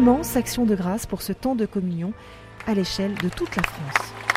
immense action de grâce pour ce temps de communion à l'échelle de toute la France.